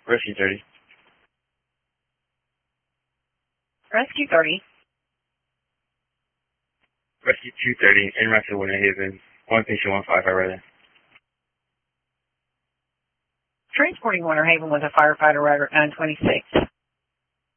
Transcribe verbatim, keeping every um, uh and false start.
Rescue thirty. Rescue thirty. Rescue two thirty, en route to Winter Haven. One patient, one five, I rather. Transporting Winter Haven with a firefighter, Route nine twenty-six.